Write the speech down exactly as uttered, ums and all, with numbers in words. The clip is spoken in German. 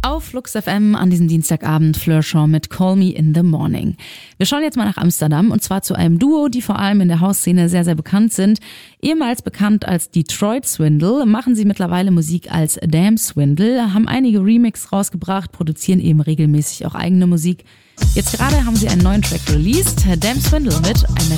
Auf Flux F M an diesem Dienstagabend Fleur Shaw mit Call Me in the Morning. Wir schauen jetzt mal nach Amsterdam und zwar zu einem Duo, die vor allem in der Hausszene sehr, sehr bekannt sind. Ehemals bekannt als Detroit Swindle, machen sie mittlerweile Musik als Damn Swindle, haben einige Remixes rausgebracht, produzieren eben regelmäßig auch eigene Musik. Jetzt gerade haben sie einen neuen Track released, Damn Swindle mit I'm